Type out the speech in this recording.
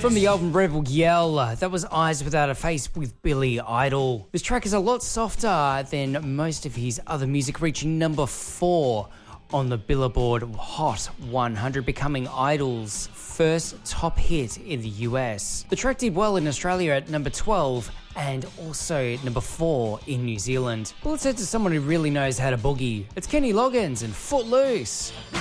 From the album Rebel Yell, that was Eyes Without a Face with Billy Idol. This track is a lot softer than most of his other music, reaching number 4 on the Billboard Hot 100, becoming Idol's first top hit in the US. The track did well in Australia at number 12 and also number 4 in New Zealand. But let's head to someone who really knows how to boogie. It's Kenny Loggins and Footloose.